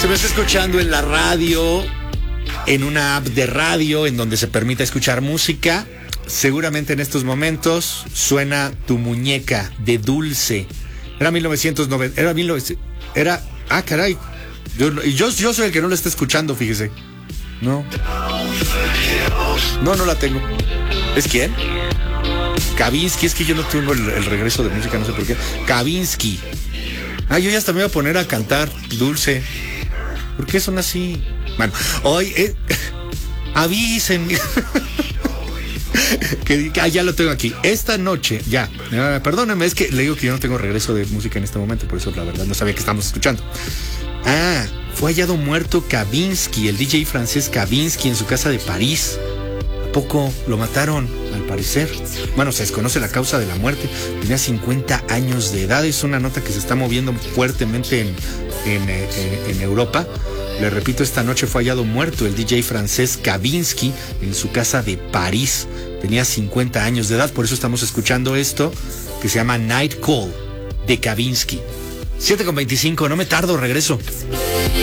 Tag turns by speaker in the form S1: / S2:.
S1: Se me está escuchando en la radio, en una app de radio en donde se permite escuchar música. Seguramente en estos momentos suena Tu Muñeca de Dulce. Era 1990, ah, caray. Yo soy el que no lo está escuchando, fíjese. No la tengo. ¿Es quién? Kavinsky, es que yo no tengo el regreso de música, no sé por qué. Kavinsky. Ah, yo ya hasta me voy a poner a cantar Dulce. ¿Por qué son así? Bueno, hoy avísenme. Ya lo tengo aquí. Esta noche, perdóname, es que le digo que yo no tengo regreso de música en este momento, por eso la verdad no sabía que estamos escuchando. Fue hallado muerto Kavinsky, el DJ francés Kavinsky, en su casa de París. ¿A poco lo mataron? Al parecer. Bueno, se desconoce la causa de la muerte. Tenía 50 años de edad. Es una nota que se está moviendo fuertemente en Europa. Le repito, esta noche fue hallado muerto el DJ francés Kavinsky en su casa de París. Tenía 50 años de edad, por eso estamos escuchando esto que se llama Night Call de Kavinsky. 7:25, no me tardo, regreso.